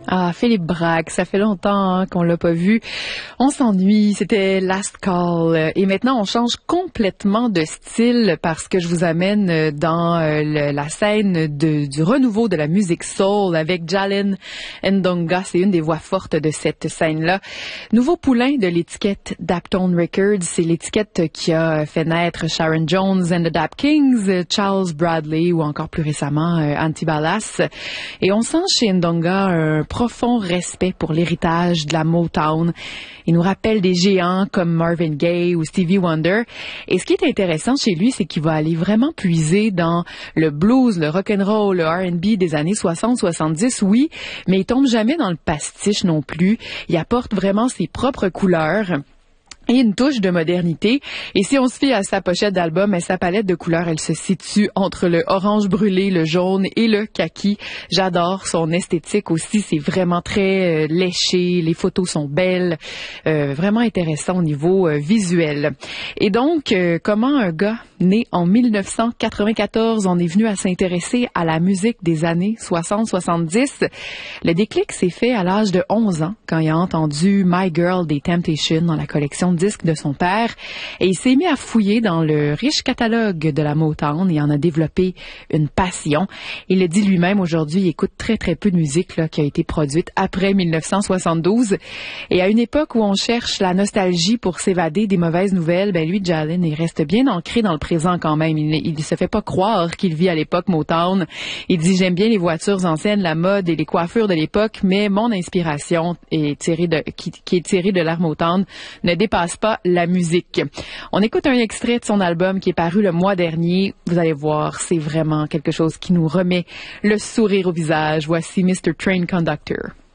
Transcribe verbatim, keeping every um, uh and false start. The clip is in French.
Ah, Philippe Bragg, ça fait longtemps hein, qu'on l'a pas vu. On s'ennuie, c'était Last Call. Et maintenant, on change complètement de style parce que je vous amène dans euh, le, la scène de, du renouveau de la musique soul avec Jalen Ndonga. C'est une des voix fortes de cette scène-là. Nouveau poulain de l'étiquette Daptone Records. C'est l'étiquette qui a fait naître Sharon Jones and the Dap Kings, Charles Bradley ou encore plus récemment euh, Antibalas. Et on sent chez Ndonga un profond respect pour l'héritage de la Motown. Il nous rappelle des géants comme Marvin Gaye ou Stevie Wonder. Et ce qui est intéressant chez lui, c'est qu'il va aller vraiment puiser dans le blues, le rock'n'roll, le R and B des années soixante soixante-dix, oui, mais il tombe jamais dans le pastiche non plus. Il apporte vraiment ses propres couleurs et une touche de modernité. Et si on se fie à sa pochette d'album, et sa palette de couleurs, elle se situe entre le orange brûlé, le jaune et le kaki. J'adore son esthétique aussi. C'est vraiment très euh, léché. Les photos sont belles. Euh, vraiment intéressant au niveau euh, visuel. Et donc, euh, comment un gars né en mille neuf cent quatre-vingt-quatorze, on est venu à s'intéresser à la musique des années soixante soixante-dix. Le déclic s'est fait à l'âge de onze ans, quand il a entendu My Girl des Temptations dans la collection disque de son père, et il s'est mis à fouiller dans le riche catalogue de la Motown et en a développé une passion. Il le dit lui-même, aujourd'hui, il écoute très très peu de musique là, qui a été produite après mille neuf cent soixante-douze. Et à une époque où on cherche la nostalgie pour s'évader des mauvaises nouvelles, ben lui, Jalen, il reste bien ancré dans le présent quand même. Il, il se fait pas croire qu'il vit à l'époque Motown. Il dit, j'aime bien les voitures anciennes, la mode et les coiffures de l'époque, mais mon inspiration est tirée de, qui, qui est tirée de l'ère Motown ne dépasse pas la musique. On écoute un extrait de son album qui est paru le mois dernier. Vous allez voir, c'est vraiment quelque chose qui nous remet le sourire au visage. Voici mister Train Conductor.